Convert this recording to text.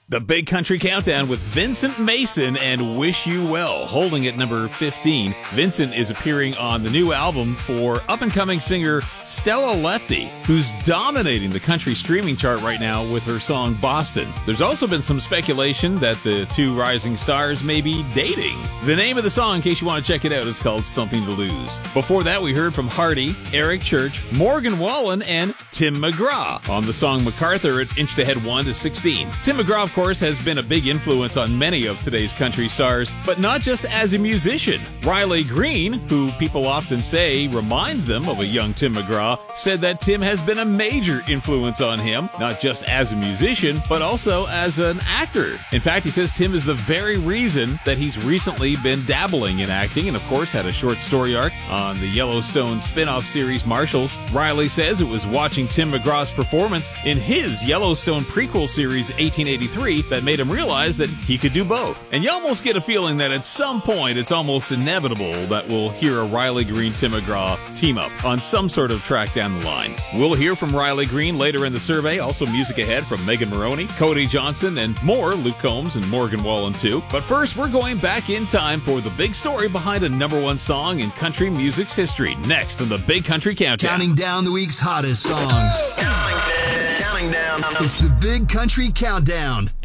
The Big Country Countdown with Vincent Mason and Wish You Well, holding at number 15. Vincent is appearing on the new album for up-and-coming singer Stella Lefty, who's dominating the country streaming chart right now with her song Boston. There's also been some speculation that the two rising stars may be dating. The name of the song, in case you want to check it out, is called Something to Lose. Before that, we heard from Hardy, Eric Church, Morgan Wallen, and Tim McGraw on the song MacArthur. It inched ahead 1 to 16. Tim McGraw, of course, has been a big influence on many of today's country stars, but not just as a musician. Riley Green, who people often say reminds them of a young Tim McGraw, said that Tim has been a major influence on him, not just as a musician, but also as an actor. In fact, he says Tim is the very reason that he's recently been dabbling in acting, and of course had a short story arc on the Yellowstone spin-off series Marshals. Riley says it was watching Tim McGraw's performance in his Yellowstone prequel series 1883 that made him realize that he could do both. And you almost get a feeling that at some point it's almost inevitable that we'll hear a Riley Green Tim McGraw team up on some sort of track down the line. We'll hear from Riley Green later in the survey. Also music ahead from Megan Maroney, Cody Johnson, and more, Luke Combs and Morgan Wallen too. But first, we're going back in time for the big story behind a #1 song in country music's history. Next on the Big Country Countdown. Counting down the week's hottest songs. Counting down. It's the Big Country Countdown.